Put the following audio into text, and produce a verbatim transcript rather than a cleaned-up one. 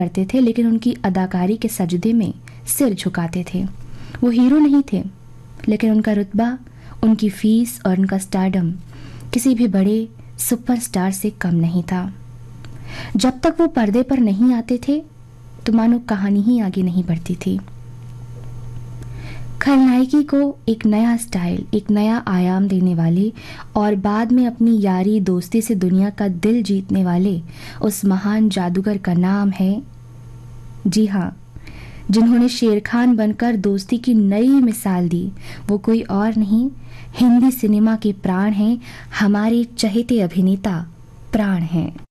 करते थे, लेकिन उनकी अदाकारी के सजदे में सिर झुकाते थे। वो हीरो नहीं थे, लेकिन उनका रुतबा, उनकी फीस और उनका स्टारडम किसी भी बड़े सुपरस्टार से कम नहीं था। जब तक वो पर्दे पर नहीं आते थे तो मानो कहानी ही आगे नहीं बढ़ती थी। खलनायकी को एक नया स्टाइल, एक नया आयाम देने वाले और बाद में अपनी यारी दोस्ती से दुनिया का दिल जीतने वाले उस महान जादूगर का नाम है, जी हाँ, जिन्होंने शेर खान बनकर दोस्ती की नई मिसाल दी, वो कोई और नहीं, हिंदी सिनेमा के प्राण हैं, हमारे चहेते अभिनेता प्राण हैं।